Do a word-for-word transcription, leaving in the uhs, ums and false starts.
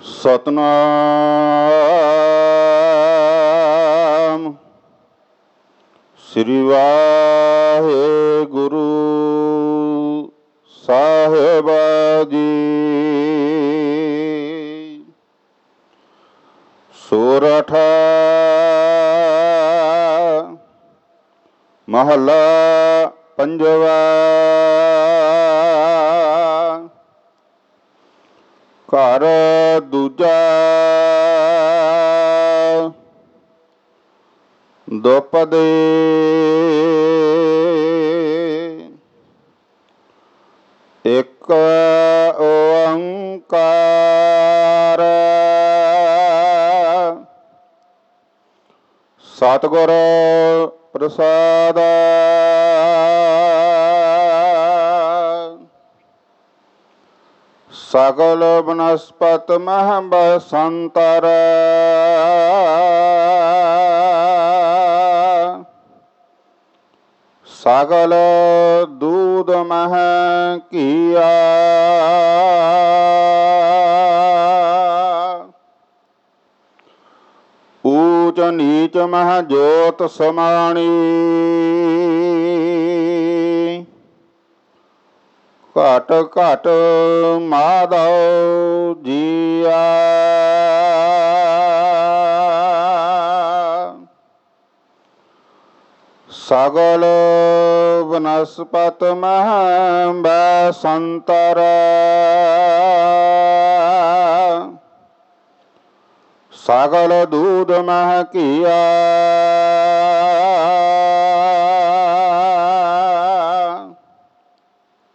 ਸਤਨਾਮ ਸ੍ਰੀ ਵਾਹਿਗੁਰੂ ਸਾਹਿਬ ਜੀ। ਸੋਰਠ ਮਹੱਲਾ ਪੰਜਵਾ। ਘਰ ਦੂਜਾ ਦੁਪਦੇ ਇੱਕ ਓੰਕਾਰ ਸਤਿਗੁਰ ਪ੍ਰਸਾਦਿ। ਸਗਲ ਬਨਸਪਤ ਮਹਿ ਬਸੰਤਰ ਸਗਲ ਦੂਧ ਮਹਿ ਘੀਆ। ਊਚ ਨੀਚ ਮਹਿ ਜੋਤ ਸਮਾਣੀ ਘਟ ਘਟ ਮਾਧਵ ਜੀਆ। ਸਗਲ ਬਨਸਪਤ ਮਹਿ ਬਸੰਤਰ ਸਗਲ ਦੂਧ ਮਹਿ ਘੀਆ।